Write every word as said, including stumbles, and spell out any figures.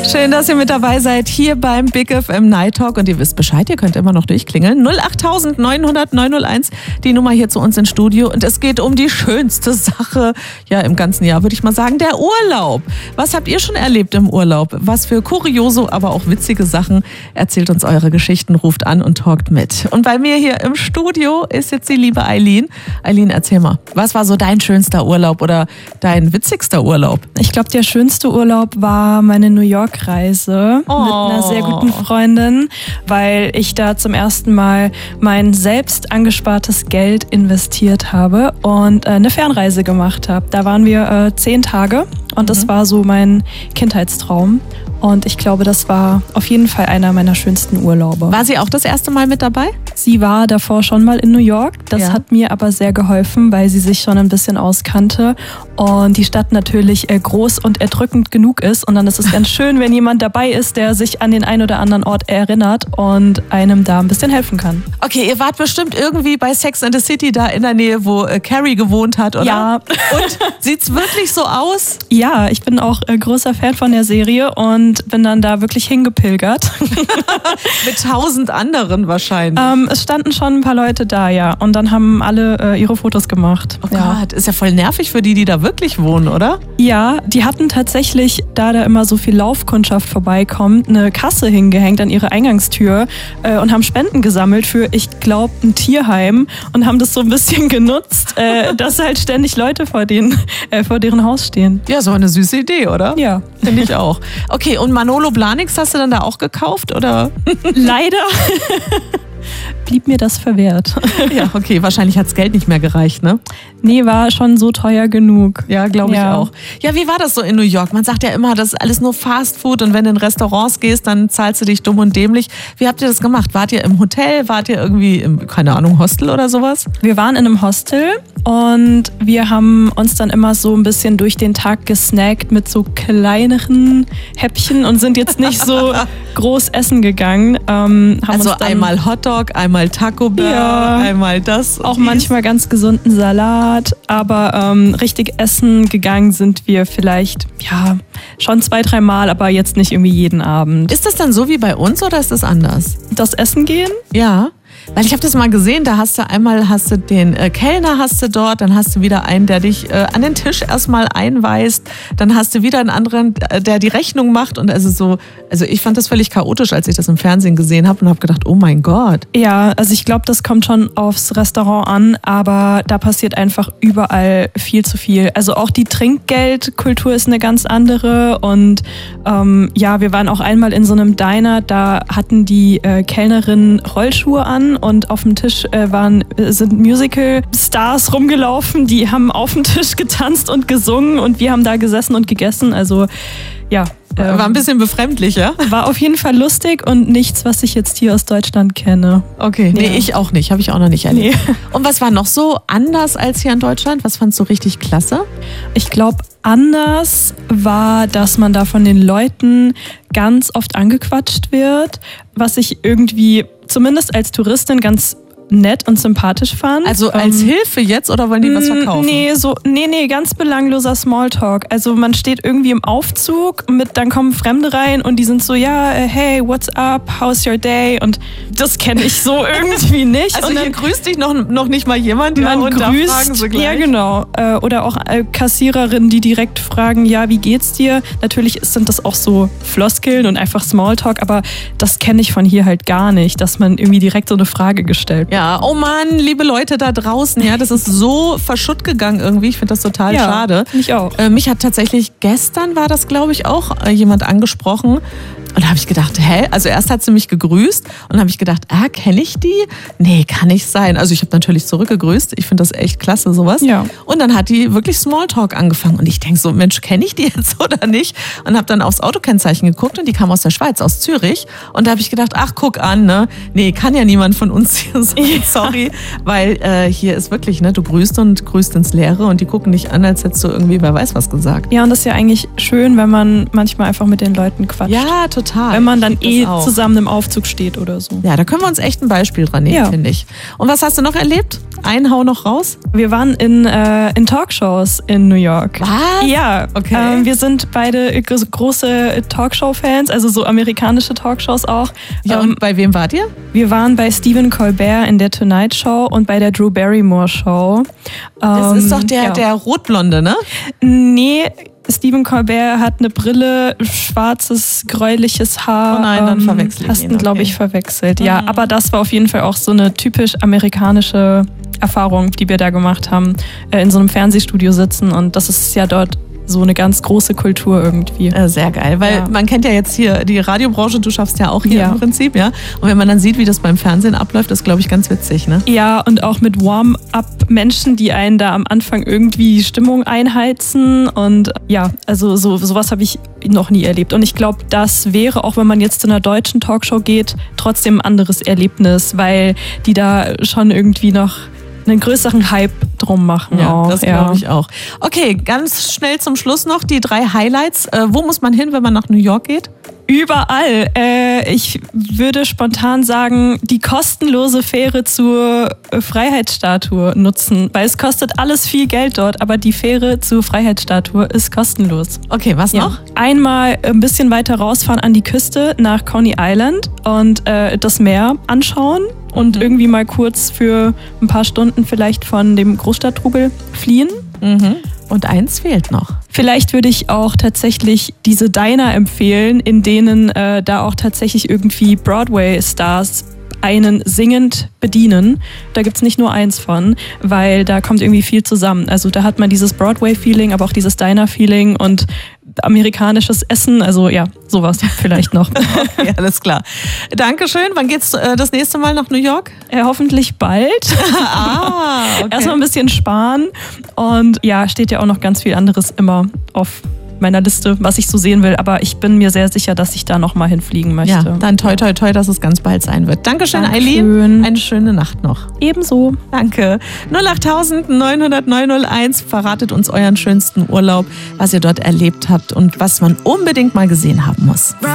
Schön, dass ihr mit dabei seid hier beim Big F M Night Talk. Und ihr wisst Bescheid, ihr könnt immer noch durchklingeln. null acht neun null null neun null eins, die Nummer hier zu uns ins Studio. Und es geht um die schönste Sache, ja, im ganzen Jahr, würde ich mal sagen, der Urlaub. Was habt ihr schon erlebt im Urlaub? Was für kuriose, aber auch witzige Sachen? Erzählt uns eure Geschichten, ruft an und talkt mit. Und bei mir hier im Studio ist jetzt die liebe Eileen. Eileen, erzähl mal, was war so dein schönster Urlaub oder dein witzigster Urlaub? Ich glaube, der schönste Urlaub war meine New York-Reise Oh. mit einer sehr guten Freundin, weil ich da zum ersten Mal mein selbst angespartes Geld investiert habe und äh, eine Fernreise gemacht habe. Da waren wir äh, zehn Tage und das war so mein Kindheitstraum. Und ich glaube, das war auf jeden Fall einer meiner schönsten Urlaube. War sie auch das erste Mal mit dabei? Sie war davor schon mal in New York. Das Ja. hat mir aber sehr geholfen, weil sie sich schon ein bisschen auskannte und die Stadt natürlich äh, groß und erdrückend genug ist. Und dann ist es ganz schön, wenn jemand dabei ist, der sich an den einen oder anderen Ort erinnert und einem da ein bisschen helfen kann. Okay, ihr wart bestimmt irgendwie bei Sex and the City da in der Nähe, wo äh, Carrie gewohnt hat, oder? Ja. Und sieht's wirklich so aus? Ja, ich bin auch äh, großer Fan von der Serie und bin dann da wirklich hingepilgert. Mit tausend anderen wahrscheinlich. ähm, es standen schon ein paar Leute da, ja. Und dann haben alle äh, ihre Fotos gemacht. Oh ja. Gott, ist ja voll nervig für die, die da wirklich wohnen, oder? Ja, die hatten tatsächlich, da da immer so viel Laufkundschaft vorbeikommt, eine Kasse hingehängt an ihre Eingangstür äh, und haben Spenden gesammelt für, ich glaube, ein Tierheim und haben das so ein bisschen genutzt, äh, dass halt ständig Leute vor, denen, äh, vor deren Haus stehen. Ja, so eine süße Idee, oder? Ja. Finde ich auch. Okay, und Manolo Blahniks hast du dann da auch gekauft, oder? Leider blieb mir das verwehrt. Ja, okay, wahrscheinlich hat's Geld nicht mehr gereicht, ne? Nee, war schon so teuer genug. Ja, glaube ich Ja. auch. Ja, wie war das so in New York? Man sagt ja immer, das ist alles nur Fast Food und wenn du in Restaurants gehst, dann zahlst du dich dumm und dämlich. Wie habt ihr das gemacht? Wart ihr im Hotel? Wart ihr irgendwie im, keine Ahnung, Hostel oder sowas? Wir waren in einem Hostel und wir haben uns dann immer so ein bisschen durch den Tag gesnackt mit so kleineren Häppchen und sind jetzt nicht so groß essen gegangen. Ähm, haben Also uns dann einmal Hotdog, einmal Taco Bell, Ja. einmal das. und auch dies. manchmal ganz gesunden Salat, aber ähm, richtig essen gegangen sind wir vielleicht, ja, schon zwei, drei Mal, aber jetzt nicht irgendwie jeden Abend. Ist das dann so wie bei uns oder ist das anders? Das Essen gehen? Ja. Weil ich habe das mal gesehen, da hast du einmal hast du den äh, Kellner hast du dort, dann hast du wieder einen, der dich äh, an den Tisch erstmal einweist, dann hast du wieder einen anderen, äh, der die Rechnung macht und also so, also ich fand das völlig chaotisch, als ich das im Fernsehen gesehen habe und habe gedacht, oh mein Gott. Ja, also ich glaube, das kommt schon aufs Restaurant an, aber da passiert einfach überall viel zu viel. Also auch die Trinkgeldkultur ist eine ganz andere und ähm, ja, wir waren auch einmal in so einem Diner, da hatten die äh, Kellnerinnen Rollschuhe an und auf dem Tisch äh, waren, äh, sind Musical-Stars rumgelaufen, die haben auf dem Tisch getanzt und gesungen und wir haben da gesessen und gegessen, also ja. ähm, War ein bisschen befremdlich, ja? War auf jeden Fall lustig und nichts, was ich jetzt hier aus Deutschland kenne. Okay, nee, Ja. ich auch nicht, habe ich auch noch nicht erlebt. Und was war noch so anders als hier in Deutschland? Was fandst du richtig klasse? Ich glaube, anders war, dass man da von den Leuten ganz oft angequatscht wird, was ich irgendwie zumindest als Touristin ganz nett und sympathisch fand. Also als Ähm, Hilfe jetzt oder wollen die was verkaufen? Nee, so, nee, nee, ganz belangloser Smalltalk. Also man steht irgendwie im Aufzug mit, dann kommen Fremde rein und die sind so, ja, äh, hey, what's up, how's your day? Und das kenne ich so irgendwie nicht. Also und hier grüßt dich noch, noch nicht mal jemand, ja, man und da fragen grüßt, sie gleich. ja genau. Äh, Oder auch äh, Kassiererinnen, die direkt fragen, ja, wie geht's dir? Natürlich sind das auch so Floskeln und einfach Smalltalk, aber das kenne ich von hier halt gar nicht, dass man irgendwie direkt so eine Frage gestellt wird. Ja, oh Mann, liebe Leute da draußen, ja, das ist so verschutt gegangen irgendwie. Ich finde das total Ja, schade. finde ich auch. Äh, mich hat tatsächlich gestern, war das glaube ich auch, äh, jemand angesprochen. Und da habe ich gedacht, hä? Also erst hat sie mich gegrüßt und dann habe ich gedacht, ah, kenne ich die? Nee, kann nicht sein. Also ich habe natürlich zurückgegrüßt. Ich finde das echt klasse, sowas. Ja. Und dann hat die wirklich Smalltalk angefangen. Und ich denke so, Mensch, kenne ich die jetzt oder nicht? Und habe dann aufs Autokennzeichen geguckt und die kam aus der Schweiz, aus Zürich. Und da habe ich gedacht, ach, guck an, ne? Nee, kann ja niemand von uns hier sein. Ja. Sorry. Weil äh, hier ist wirklich, ne? Du grüßt und grüßt ins Leere und die gucken dich an, als hättest du irgendwie, wer weiß was gesagt. Ja, und das ist ja eigentlich schön, wenn man manchmal einfach mit den Leuten quatscht. Ja, total. Wenn man dann Ich lieb eh das auch. zusammen im Aufzug steht oder so. Ja, da können wir uns echt ein Beispiel dran nehmen, Ja. finde ich. Und was hast du noch erlebt? Einen hau noch raus. Wir waren in, äh, in Talkshows in New York. Was? Ja, okay. Ähm, wir sind beide große Talkshow-Fans, also so amerikanische Talkshows auch. Ja, ähm, und bei wem wart ihr? Wir waren bei Stephen Colbert in der Tonight Show und bei der Drew Barrymore Show. Das ähm, ist doch der, ja. der Rotblonde, ne? Nee, Stephen Colbert hat eine Brille, schwarzes, gräuliches Haar. Oh nein, dann verwechsel ich Hast ihn, ihn, glaube okay. ich, verwechselt. Ja, Mhm. aber das war auf jeden Fall auch so eine typisch amerikanische Erfahrung, die wir da gemacht haben. Äh, in so einem Fernsehstudio sitzen und das ist ja dort so eine ganz große Kultur irgendwie. Äh, Sehr geil, weil Ja. man kennt ja jetzt hier die Radiobranche, du schaffst ja auch hier Ja. im Prinzip, ja. Und wenn man dann sieht, wie das beim Fernsehen abläuft, ist, glaube ich, ganz witzig, ne? Ja, und auch mit Warm-up-Menschen, die einen da am Anfang irgendwie die Stimmung einheizen. Und ja, also so, sowas habe ich noch nie erlebt. Und ich glaube, das wäre, auch wenn man jetzt zu einer deutschen Talkshow geht, trotzdem ein anderes Erlebnis, weil die da schon irgendwie noch einen größeren Hype drum machen. Ja, auch. das glaube ich auch. Okay, ganz schnell zum Schluss noch die drei Highlights. Äh, wo muss man hin, wenn man nach New York geht? Überall. Äh, ich würde spontan sagen, die kostenlose Fähre zur Freiheitsstatue nutzen, weil es kostet alles viel Geld dort, aber die Fähre zur Freiheitsstatue ist kostenlos. Okay, was Ja. noch? Einmal ein bisschen weiter rausfahren an die Küste nach Coney Island und äh, das Meer anschauen und Mhm. irgendwie mal kurz für ein paar Stunden vielleicht von dem Großstadttrubel fliehen. Mhm. Und eins fehlt noch. Vielleicht würde ich auch tatsächlich diese Diner empfehlen, in denen äh, da auch tatsächlich irgendwie Broadway-Stars einen singend bedienen. Da gibt's nicht nur eins von, weil da kommt irgendwie viel zusammen. Also da hat man dieses Broadway-Feeling, aber auch dieses Diner-Feeling und amerikanisches Essen. Also ja, sowas vielleicht noch. Okay, alles klar. Dankeschön. Wann geht's äh, das nächste Mal nach New York? Äh, hoffentlich bald. Ah, okay. Erstmal ein bisschen sparen. Und ja, steht ja auch noch ganz viel anderes immer auf meiner Liste, was ich so sehen will. Aber ich bin mir sehr sicher, dass ich da nochmal hinfliegen möchte. Ja, dann toi toi toi, dass es ganz bald sein wird. Dankeschön, Dankeschön. Eileen. Eine schöne Nacht noch. Ebenso. Danke. null acht neun null null neun null eins. Verratet uns euren schönsten Urlaub, was ihr dort erlebt habt und was man unbedingt mal gesehen haben muss.